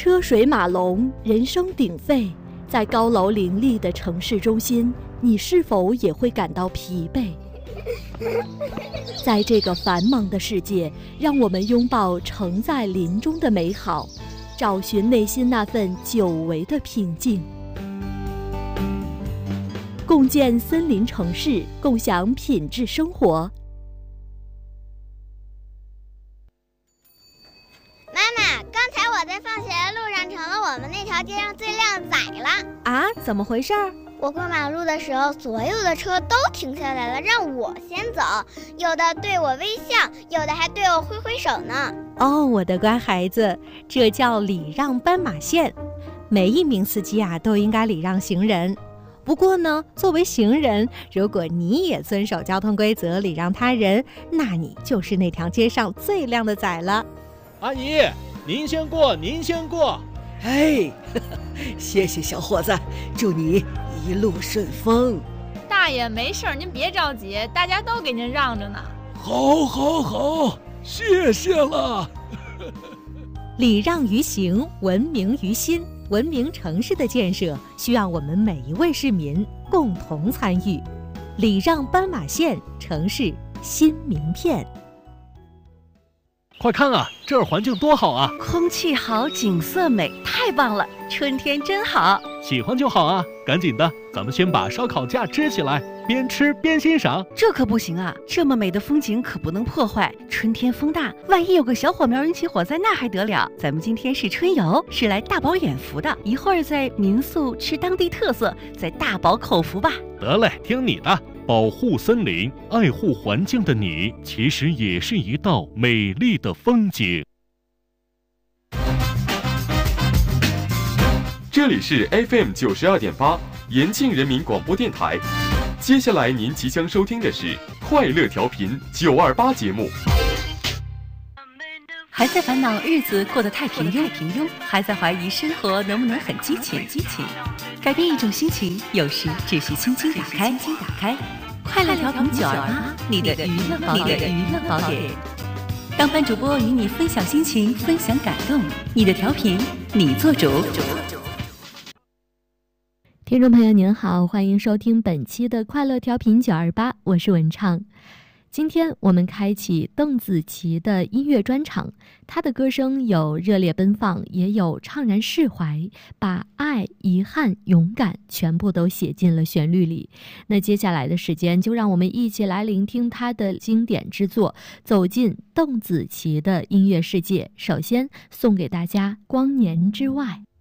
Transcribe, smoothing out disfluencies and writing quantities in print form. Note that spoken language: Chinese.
车水马龙，人声鼎沸，在高楼林立的城市中心，你是否也会感到疲惫？在这个繁忙的世界，让我们拥抱城在林中的美好，找寻内心那份久违的平静。共建森林城市，共享品质生活。 妈妈，刚才我在放学的路上成了我们那条街上最靓仔了。 啊，怎么回事？ 我过马路的时候，所有的车都停下来了，让我先走。有的对我微笑，有的还对我挥挥手呢。 哦，我的乖孩子，这叫礼让斑马线。每一名司机啊，都应该礼让行人。不过呢，作为行人，如果你也遵守交通规则，礼让他人，那你就是那条街上最靓的仔了。 阿姨，您先过，您先过。 哎，谢谢小伙子，祝你一路顺风。 大爷没事，您别着急，大家都给您让着呢。 好，谢谢了。 礼让于行，文明于心。文明城市的建设需要我们每一位市民共同参与。礼让斑马线，城市新名片。 快看啊，这儿环境多好啊！ 空气好，景色美，太棒了！春天真好。 喜欢就好啊，赶紧的，咱们先把烧烤架支起来，边吃边欣赏。 这可不行啊，这么美的风景可不能破坏。春天风大，万一有个小火苗引起火灾，那还得了？咱们今天是春游，是来大饱眼福的。一会儿在民宿吃当地特色，再大饱口福吧。 得嘞，听你的。保护森林、爱护环境的你，其实也是一道美丽的风景。 这里是 FM 92.8延庆人民广播电台。接下来您即将收听的是快乐调频928节目。 还在烦恼日子过得太平庸，还在怀疑生活能不能很激情。改变一种心情，有时只需轻轻打开。快乐调频928，你的娱乐宝典。当班主播与你分享心情，分享感动，你的调频你做主。 听众朋友您好，欢迎收听本期的快乐调频928，我是文畅。今天我们开启邓紫棋的音乐专场，她的歌声有热烈奔放，也有怅然释怀，把爱、遗憾、勇敢全部都写进了旋律里。那接下来的时间，就让我们一起来聆听她的经典之作，走进邓紫棋的音乐世界。首先送给大家《光年之外》。